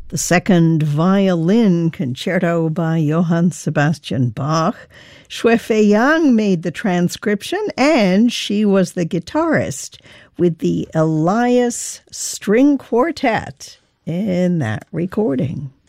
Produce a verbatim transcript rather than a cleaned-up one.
The Second Violin Concerto by Johann Sebastian Bach. Xue Feiyang made the transcription, and she was the guitarist with the Elias String Quartet in that recording.